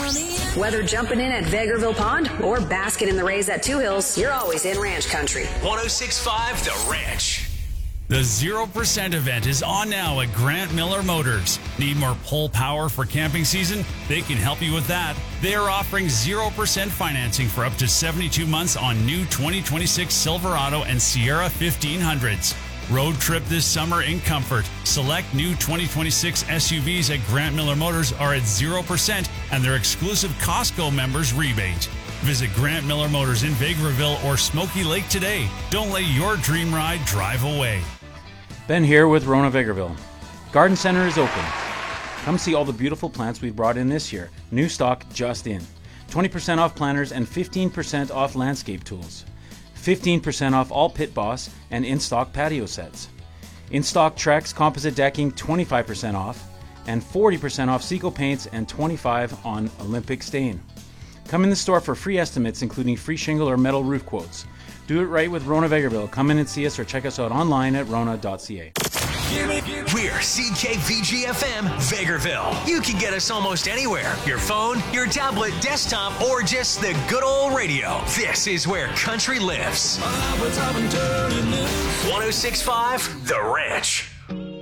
Whether jumping in at Vegreville Pond or basking in the rays at Two Hills, you're always in ranch country. 106.5 The Ranch. The 0% event is on now at Grant Miller Motors. Need more pull power for camping season? They can help you with that. They are offering 0% financing for up to 72 months on new 2026 Silverado and Sierra 1500s. Road trip this summer in comfort. Select new 2026 SUVs at Grant Miller Motors are at 0% and their exclusive Costco members rebate. Visit Grant Miller Motors in Vegreville or Smoky Lake today. Don't let your dream ride drive away. Ben here with Rona Vegreville. Garden Center is open. Come see all the beautiful plants we've brought in this year. New stock just in. 20% off planters and 15% off landscape tools. 15% off all Pit Boss and in-stock patio sets. In-stock Trex composite decking 25% off and 40% off Seco paints and 25% on Olympic stain. Come in the store for free estimates including free shingle or metal roof quotes. Do it right with Rona Vegreville. Come in and see us or check us out online at rona.ca. We're CKVG-FM Vegreville. You can get us almost anywhere. Your phone, your tablet, desktop, or just the good old radio. This is where country lives. 106.5 The Ranch.